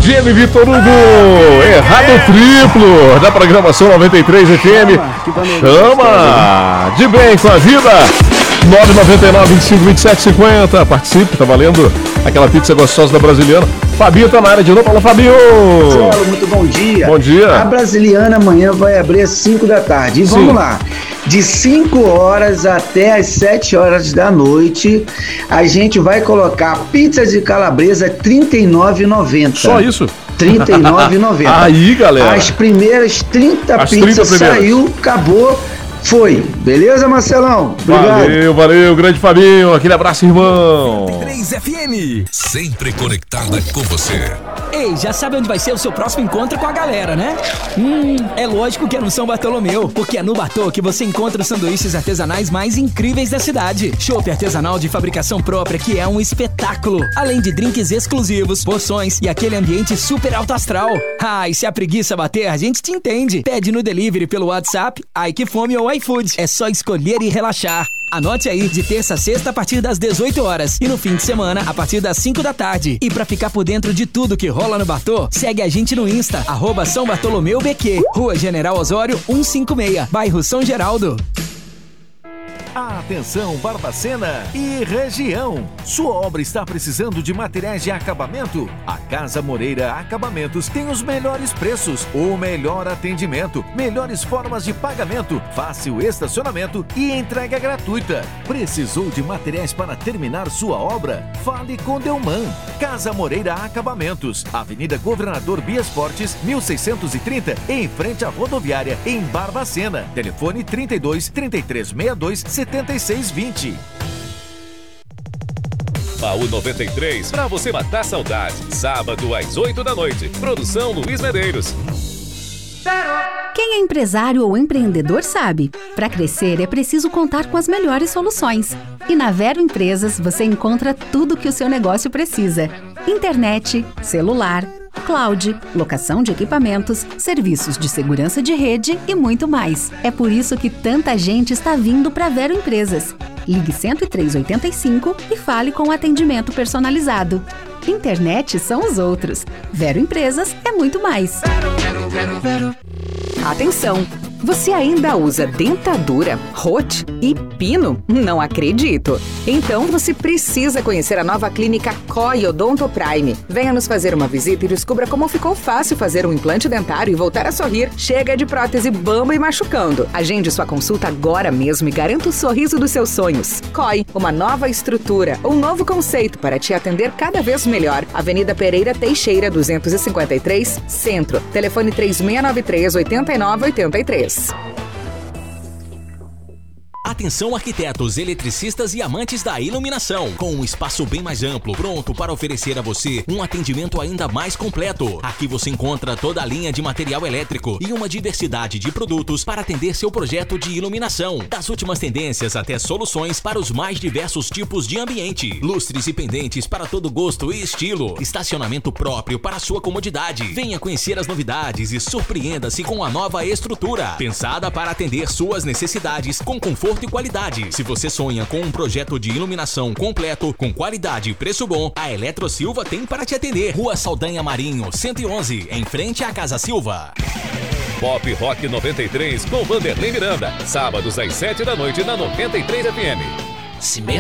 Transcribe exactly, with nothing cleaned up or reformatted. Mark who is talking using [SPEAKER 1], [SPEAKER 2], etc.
[SPEAKER 1] Jenny Vitor Hugo, errado triplo da programação noventa e três F M. Chama de bem com a vida. nove nove nove, vinte e cinco, vinte e sete, cinquenta. Participe, tá valendo aquela pizza gostosa da Brasiliana. Fabinho tá na área de novo. Fala, Fabinho.
[SPEAKER 2] Marcelo, muito bom dia.
[SPEAKER 1] Bom dia.
[SPEAKER 2] A Brasiliana amanhã vai abrir às cinco da tarde. E
[SPEAKER 1] Sim.
[SPEAKER 2] vamos lá. De cinco horas até as sete horas da noite, a gente vai colocar pizza de calabresa trinta e nove reais e noventa centavos.
[SPEAKER 1] Só isso?
[SPEAKER 2] trinta e nove reais e noventa centavos.
[SPEAKER 1] Aí, galera.
[SPEAKER 2] As primeiras trinta
[SPEAKER 1] As
[SPEAKER 2] pizzas
[SPEAKER 1] trinta
[SPEAKER 2] saiu, acabou, foi. Beleza, Marcelão? Obrigado.
[SPEAKER 1] Valeu, valeu, grande Fabinho. Aquele abraço, irmão.
[SPEAKER 3] noventa e três F M. Sempre conectada com você.
[SPEAKER 4] Ei, já sabe onde vai ser o seu próximo encontro com a galera, né? Hum, é lógico que é no São Bartolomeu, porque é no Bartô que você encontra os sanduíches artesanais mais incríveis da cidade. Chopp artesanal de fabricação própria que é um espetáculo. Além de drinks exclusivos, porções e aquele ambiente super alto astral. Ah, e se a preguiça bater, a gente te entende. Pede no delivery pelo WhatsApp, Ai Que Fome ou iFood. É só escolher e relaxar. Anote aí, de terça a sexta a partir das dezoito horas e no fim de semana a partir das cinco da tarde. E pra ficar por dentro de tudo que rola no Bartô, segue a gente no Insta, arroba São Bartolomeu B Q, Rua General Osório cento e cinquenta e seis, bairro São Geraldo.
[SPEAKER 5] Atenção, Barbacena e região. Sua obra está precisando de materiais de acabamento? A Casa Moreira Acabamentos tem os melhores preços, o melhor atendimento, melhores formas de pagamento, fácil estacionamento e entrega gratuita. Precisou de materiais para terminar sua obra? Fale com Delman. Casa Moreira Acabamentos, Avenida Governador Bias Fortes, mil seiscentos e trinta, em frente à rodoviária, em Barbacena. Telefone trinta e dois, trinta e três, sessenta e dois, setenta e seis, vinte.
[SPEAKER 6] Baú noventa e três, pra você matar saudade. Sábado às oito da noite. Produção Luiz Medeiros.
[SPEAKER 7] Quem é empresário ou empreendedor sabe, para crescer é preciso contar com as melhores soluções. E na Vero Empresas você encontra tudo que o seu negócio precisa: internet, celular, cloud, locação de equipamentos, serviços de segurança de rede e muito mais. É por isso que tanta gente está vindo para Vero Empresas. Ligue cento e três, oitenta e cinco e fale com atendimento personalizado. Internet são os outros. Vero Empresas é muito mais. Vero, Vero, Vero.
[SPEAKER 8] Atenção! Você ainda usa dentadura, rote e pino? Não acredito! Então você precisa conhecer a nova clínica C O I Odonto Prime. Venha nos fazer uma visita e descubra como ficou fácil fazer um implante dentário e voltar a sorrir. Chega de prótese bamba e machucando. Agende sua consulta agora mesmo e garanta o sorriso dos seus sonhos. C O I, uma nova estrutura, um novo conceito para te atender cada vez melhor. Avenida Pereira Teixeira, duzentos e cinquenta e três, Centro. Telefone três seis nove três, oito nove oito três.
[SPEAKER 9] Atenção, arquitetos, eletricistas e amantes da iluminação. Com um espaço bem mais amplo, pronto para oferecer a você um atendimento ainda mais completo. Aqui você encontra toda a linha de material elétrico e uma diversidade de produtos para atender seu projeto de iluminação. Das últimas tendências até soluções para os mais diversos tipos de ambiente. Lustres e pendentes para todo gosto e estilo. Estacionamento próprio para sua comodidade. Venha conhecer as novidades e surpreenda-se com a nova estrutura. Pensada para atender suas necessidades com conforto e qualidade. Se você sonha com um projeto de iluminação completo, com qualidade e preço bom, a Eletro Silva tem para te atender. Rua Saldanha Marinho, cento e onze, em frente à Casa Silva.
[SPEAKER 6] Pop Rock noventa e três com Vanderlei Miranda. Sábados às sete da noite na noventa e três F M.